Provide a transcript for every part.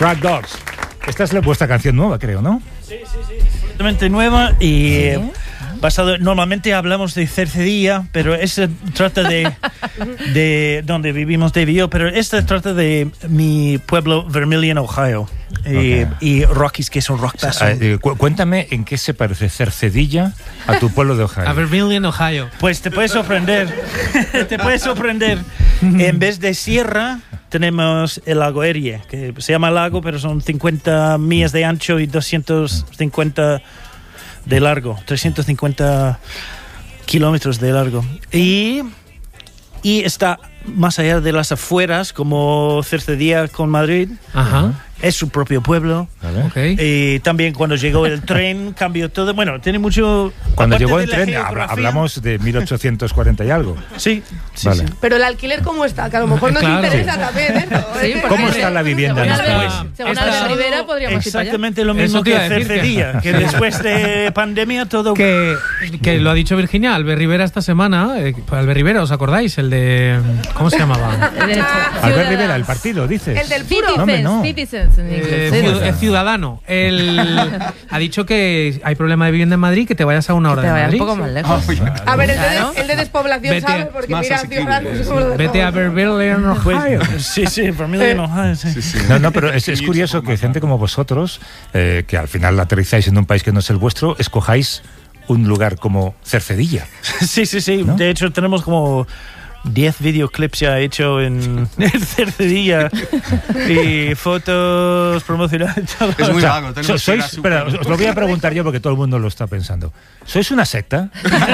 Crack Dogs. Esta es vuestra canción nueva, creo, ¿no? Sí, completamente nueva y basado. Normalmente hablamos de Cercedilla, pero esta trata de donde vivimos Dave y yo, pero esta trata de mi pueblo Vermilion, Ohio, y Rockies, que es un rock band. Cuéntame en qué se parece Cercedilla a tu pueblo de Ohio. A Vermilion, Ohio. Pues te puedes sorprender. Te puedes sorprender. En vez de sierra tenemos el lago Erie, que se llama lago, pero son 50 millas de ancho y 250 de largo, 350 kilómetros de largo. Y está más allá de las afueras, como Cercedilla con Madrid. Ajá. Es su propio pueblo. Okay. Y también cuando llegó el tren cambió todo. Bueno, tiene mucho. Cuando llegó el tren, hablamos de 1840 y algo. Sí, vale. sí. Pero el alquiler, ¿cómo está? Que a lo mejor nos interesa también eso. Sí, ¿Cómo está la vivienda en este país? Según Albert Rivera podríamos ir para allá. Exactamente lo mismo que Cercedilla, que después de pandemia todo... Que lo ha dicho Virginia, Albert Rivera esta semana. Albert Rivera, ¿os acordáis? El de... ¿Cómo se llamaba? Albert Rivera, el partido, dices. El del puro. Citizens en inglés. Ciudadano. Él ha dicho que hay problema de vivienda en Madrid, que te vayas a una hora de Madrid. Un poco más lejos. A ver, el de despoblación sabe, porque mira, Ciudadanos... Vete a Vermilion, Ohio. Sí, Vermilion, Ohio, sí. No, pero es curioso que gente como vosotros, que al final aterrizáis en un país que no es el vuestro, escojáis un lugar como Cercedilla. Sí. ¿No? De hecho, tenemos como 10 videoclips ya hecho en Cercedilla y fotos promocionales. Es muy vago. Espera, os lo voy a preguntar yo porque todo el mundo lo está pensando. ¿Sois una secta?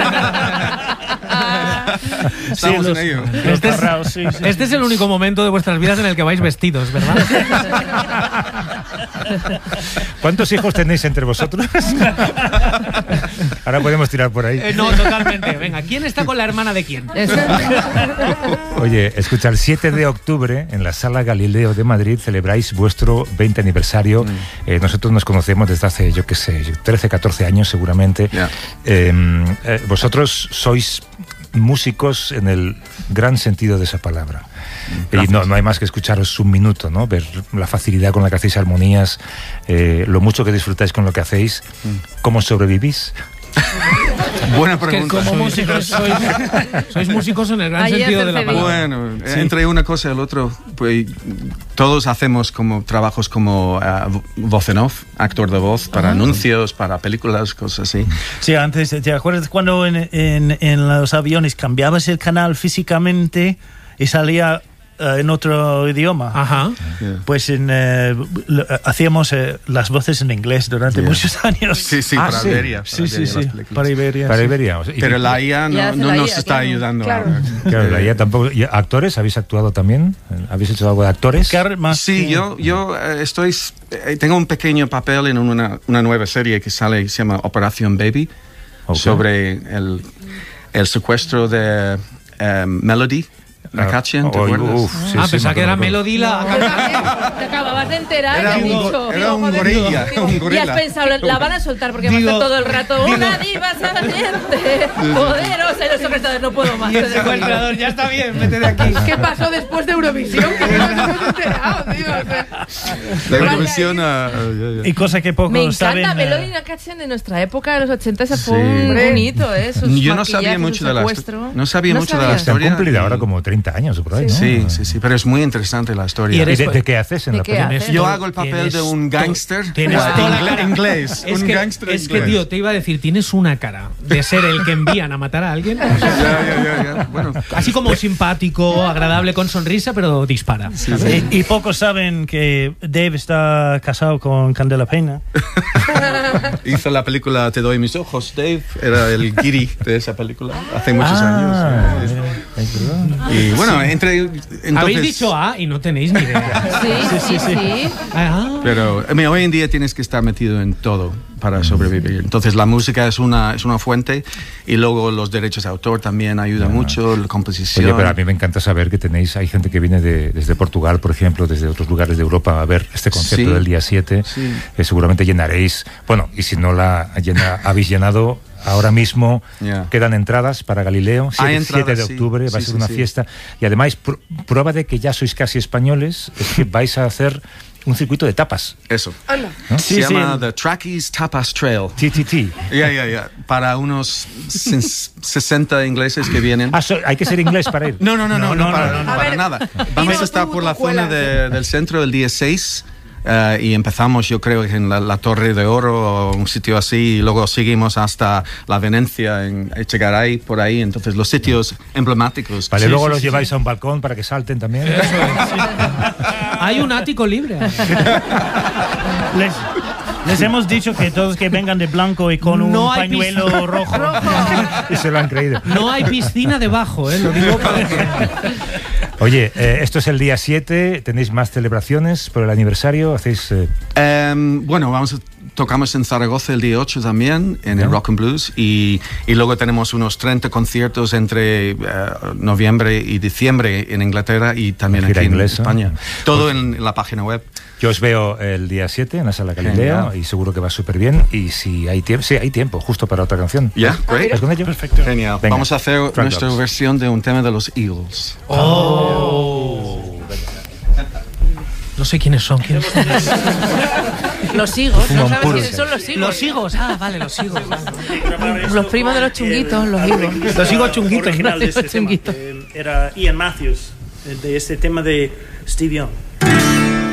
Estamos en ello. Este es el único momento de vuestras vidas en el que vais vestidos, ¿verdad? ¿Cuántos hijos tenéis entre vosotros? Ahora podemos tirar por ahí. No, totalmente. Venga, ¿quién está con la hermana de quién? Oye, escucha, el 7 de octubre en la Sala Galileo de Madrid celebráis vuestro 20 aniversario. Nosotros nos conocemos desde hace, 13, 14 años seguramente. Vosotros sois músicos en el gran sentido de esa palabra. Y no hay más que escucharos un minuto, ¿no? Ver la facilidad con la que hacéis armonías, lo mucho que disfrutáis con lo que hacéis. ¿Cómo sobrevivís? Buena pregunta. Como músicos sois músicos en el gran sentido de la palabra. Bueno, entre una cosa y el otro, pues todos hacemos como trabajos como voz en off, actor de voz para anuncios, para películas, cosas así. Sí, antes, ¿te acuerdas cuando en los aviones cambiabas el canal físicamente y salía en otro idioma? Ajá. Pues hacíamos las voces en inglés durante muchos años. Sí, para Iberia. Para Iberia. Para Iberia. Pero la IA no nos está ayudando. Claro. Claro, la IA tampoco. ¿Y actores? ¿Habéis actuado también? ¿Habéis hecho algo de actores? Sí, yo tengo un pequeño papel en una nueva serie que sale, se llama Operación Baby, sobre el secuestro de Melody McCutcheon, ¿te acuerdas? Pensaba que era Melody Te acababas de enterar era y has dicho... Era un gorila. Y has pensado, la van a soltar porque va a estar todo el rato una diva saliente, poderosa, y los espectadores no puedo más. Y el secuestrador, ya está bien, vete de aquí. ¿Qué pasó después de Eurovisión? Que no nos hemos enterado, tío. La Eurovisión... Y cosa que pocos me encanta saben. Melody McCutcheon de nuestra época, de los 80, ese fue un bonito, Yo no sabía mucho de la historia. Se han cumplido ahora como 30 años o por ahí, ¿no? Sí, pero es muy interesante la historia. ¿Y de qué haces en la película? Yo hago el papel de un gángster inglés. Es que, tío, te iba a decir, tienes una cara de ser el que envían a matar a alguien. Bueno, así como simpático, agradable, con sonrisa, pero dispara. Y pocos saben que Dave está casado con Candela Peña. Hizo la película Te doy mis ojos, Dave. Era el guiri de esa película hace muchos años. Y bueno, entonces... Habéis dicho y no tenéis ni idea. Sí. Pero hoy en día tienes que estar metido en todo para sobrevivir. Entonces la música es una fuente y luego los derechos de autor también ayudan mucho, la composición. Oye, pero a mí me encanta saber que hay gente que viene desde Portugal, por ejemplo, desde otros lugares de Europa a ver este concierto del día 7. Seguramente llenaréis, bueno, y si no habéis llenado... Ahora mismo quedan entradas para Galileo, 7 de octubre, va a ser una fiesta. Y además, prueba de que ya sois casi españoles, es que vais a hacer un circuito de tapas. Eso. ¿No? Se llama The Trackies Tapas Trail. TTT. Ya. Para unos 60 ingleses que vienen. Hay que ser inglés para ir. No, para nada. Vamos a estar por la zona del centro el día 6. Y empezamos, yo creo, en la Torre de Oro o un sitio así, y luego seguimos hasta la Venecia, en Echegaray, por ahí. Entonces, los sitios emblemáticos. Vale, luego los lleváis a un balcón para que salten también. Eso es, sí. Hay un ático libre. Les hemos dicho que todos que vengan de blanco y con un pañuelo rojo. Y se lo han creído. No hay piscina debajo, lo digo para que... Oye, esto es el día 7, ¿tenéis más celebraciones por el aniversario? ¿Hacéis...? Bueno, tocamos en Zaragoza el día 8 también, en el Rock and Blues, y luego tenemos unos 30 conciertos entre noviembre y diciembre en Inglaterra y también aquí en España. Todo en la página web. Yo os veo el día 7 en la Sala Galileo y seguro que va súper bien. Y si hay tiempo, hay tiempo justo para otra canción. Great. ¿Vas con ello? Perfecto. Genial. Venga. Vamos a hacer nuestra versión de un tema de los Eagles. No sé quiénes son. Los higos, ¿no sabes quiénes son los higos? Los higos, vale, los higos. Los primos de los chunguitos, los higos. Los higos chunguitos. Original de este tema, era Ian Matthews, de este tema de Steve Young.